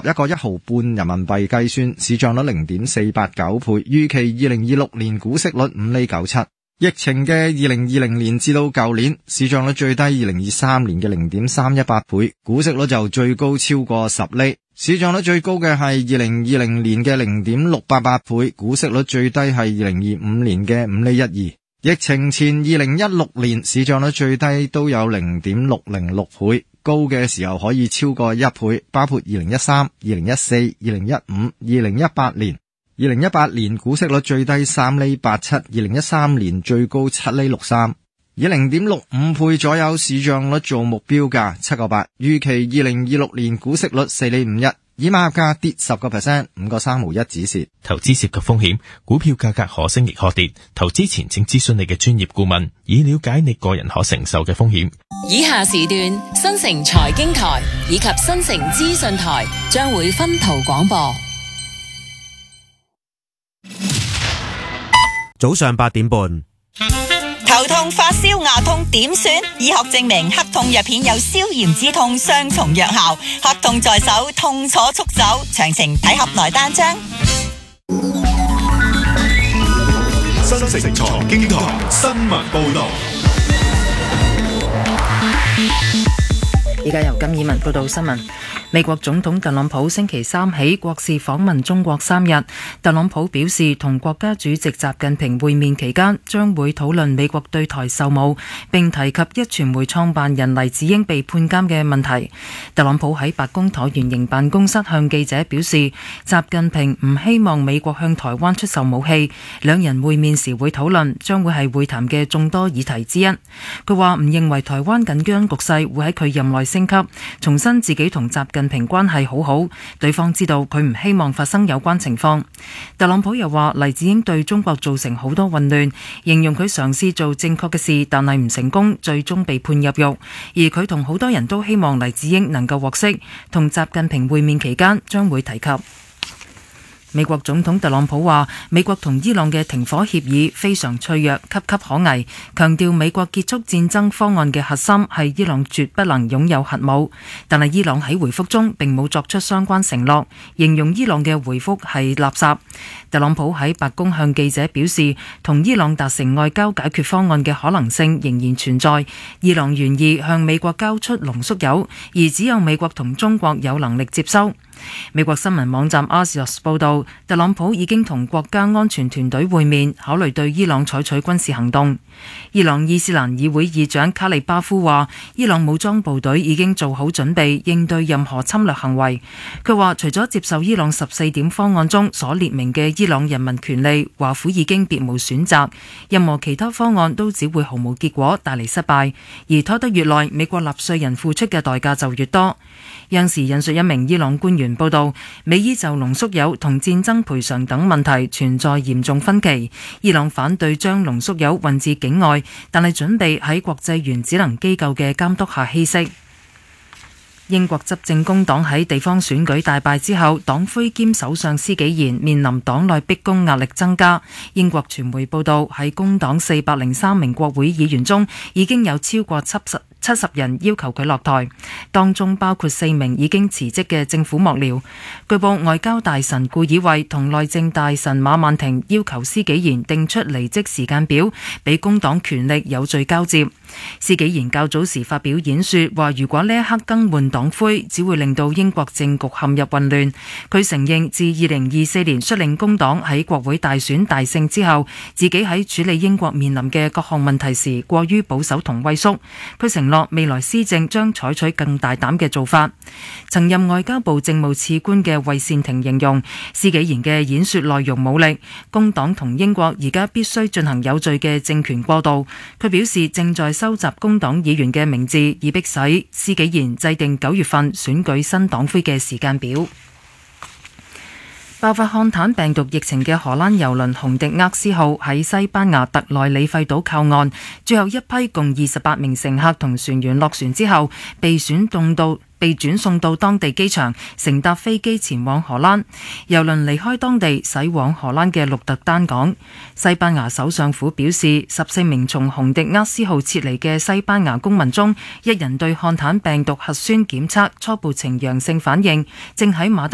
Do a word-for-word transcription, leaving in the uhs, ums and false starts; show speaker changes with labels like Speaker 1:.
Speaker 1: 一個一毫半人民幣計算，市賬率零點四八九倍，預期二零二六年股息率五厘九七。疫情嘅二零二零年至到舊年，市賬率最低二零二三年嘅零點三一八倍，股息率就最高超過十厘。市賬率最高嘅係二零二零年嘅零點六八八倍，股息率最低係二零二五年嘅五厘一二。疫情前二零一六年市賬率最低都有零點六零六倍，高嘅時候可以超過一倍，包括二零一三、二零一四、二零一五、二零一八年。二零一八年股息率最低三厘八七，二零一三年最高七厘六三，以零點六五倍左右市賬率做目標價七個八，預期二零二六年股息率四厘五一，以買入價跌十個 percent， 五個三毫一止蝕。
Speaker 2: 投資涉及風險，股票價格可升亦可跌，投資前請諮詢你嘅專業顧問，以了解你個人可承受嘅風險。
Speaker 3: 以下時段新城財經台以及新城資訊台將會分途廣播。
Speaker 4: 早上八點半，
Speaker 5: 頭痛、發燒、牙痛點算？醫學證明黑痛藥片有消炎止痛雙重藥效，黑痛在手，痛楚速走。詳情睇盒內單張。
Speaker 6: 新城財經台新聞報道。
Speaker 7: 而家由金以文報道新聞。美國總統特朗普星期三起國事訪問中國三日。特朗普表示，同國家主席習近平會面期間，將會討論美國對台售武，並提及壹傳媒創辦人黎智英被判監嘅問題。特朗普喺白宮橢圓形辦公室向記者表示，習近平唔希望美國向台灣出售武器。兩人會面時會討論，將會係會談嘅眾多議題之一。佢話唔認為台灣緊張局勢會喺佢任內升級，重申自己同習近平關係好好，對方知道佢唔希望發生有關情況。特朗普又話黎智英對中國造成好多混亂，形容佢嘗試做正確嘅事，但係唔成功，最終被判入獄。而佢同好多人都希望黎智英能夠獲釋。同習近平會面期間將會提及。美國總統特朗普話，美國同伊朗嘅停火協議非常脆弱，岌岌可危，強調美國結束戰爭方案嘅核心係伊朗絕不能擁有核武。但係伊朗喺回覆中並冇作出相關承諾，形容伊朗嘅回覆係垃圾。特朗普喺白宮向記者表示，同伊朗達成外交解決方案嘅可能性仍然存在。伊朗願意向美國交出濃縮鈾，而只有美國同中國有能力接收。美國新聞網站 Axios 報道，特朗普已經同國家安全團隊會面，考慮對伊朗採取軍事行動。伊朗伊斯蘭議會議長卡利巴夫話，伊朗武裝部隊已經做好準備應對任何侵略行為。佢話除咗接受伊朗十四點方案中所列明嘅伊朗人民權利，華府已經別無選擇，任何其他方案都只會毫無結果，帶嚟失敗，而拖得越耐，美國納稅人付出嘅代價就越多。央視引述一名伊朗官員報道，美伊就濃縮鈾同戰爭賠償等問題存在嚴重分歧。伊朗反對將濃縮鈾運至境外，但係準備喺國際原子能機構嘅監督下稀釋。英國執政工黨喺地方選舉大敗之後，黨魁兼首相施紀賢面臨黨內逼宮壓力增加。英國傳媒報道，喺工黨四百零三名國會議員中，已經有超過七十七十人要求佢落台，當中包括四名已經辭職嘅政府幕僚。據報，外交大臣顧以慧同內政大臣馬曼婷要求施紀賢定出離職時間表，俾工黨權力有序交接。施紀賢較早時發表演說，話如果呢一刻更換黨魁，只會令到英國政局陷入混亂。佢承認自二零二四年率領工黨喺國會大選大勝之後，自己喺處理英國面臨嘅各項問題時過於保守同畏縮。佢承諾未來施政將採取更大膽嘅做法。曾任外交部政務次官嘅衛善庭形容施紀賢嘅演說內容冇力，工黨同英國而家必須進行有序嘅政權過渡。佢表示正在收集工黨議員嘅名字，以迫使施紀賢制定九月份選舉新黨魁嘅時間表。爆發漢坦病毒疫情嘅荷蘭郵輪紅迪厄斯號喺西班牙特內里費島靠岸，最後一批共二十八名乘客同船員落船之後，被選動到被轉送到當地機場，乘搭飛機前往荷蘭。郵輪離開當地，駛往荷蘭嘅鹿特丹港。西班牙首相府表示，十四名從紅迪厄斯號撤離嘅西班牙公民中，一人對漢坦病毒核酸檢測初步呈陽性反應，正喺馬德